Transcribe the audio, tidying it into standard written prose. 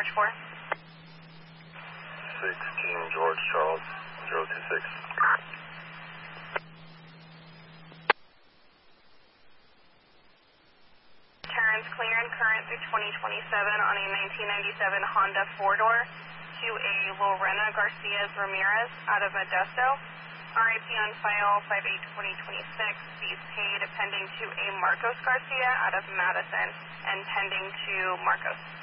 for? 16 George Charles, 026. Turns clear and current through 2027 on a 1997 Honda 4-door to a Lorena Garcias Ramirez out of Modesto. RIP on file 5/8/2026. Fees paid pending to a Marcos Garcia out of Madison and pending to Marcos.